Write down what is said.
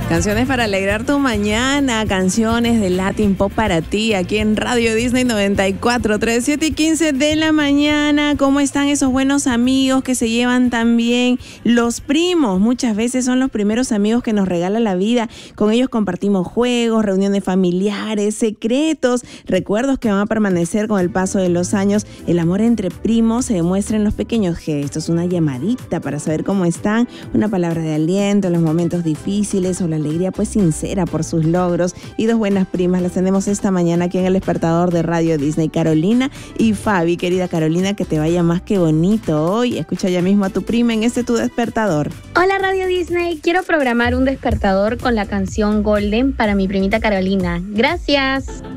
Canciones para alegrar tu mañana, canciones de Latin Pop para ti, aquí en Radio Disney 94.3, 7:15 de la mañana. ¿Cómo están esos buenos amigos que se llevan tan bien? Los primos muchas veces son los primeros amigos que nos regala la vida. Con ellos compartimos juegos, reuniones familiares, secretos, recuerdos que van a permanecer con el paso de los años. El amor entre primos se demuestra en los pequeños gestos, una llamadita para saber cómo están, una palabra de aliento en los momentos difíciles o la alegría pues sincera por sus logros. Y dos buenas primas las tenemos esta mañana aquí en el despertador de Radio Disney, Carolina y Fabi. Querida Carolina, que te vaya más que bonito hoy. Escucha ya mismo a tu prima en este Tu Despertador. Hola Radio Disney, quiero programar un despertador con la canción Golden para mi primita Carolina. Gracias.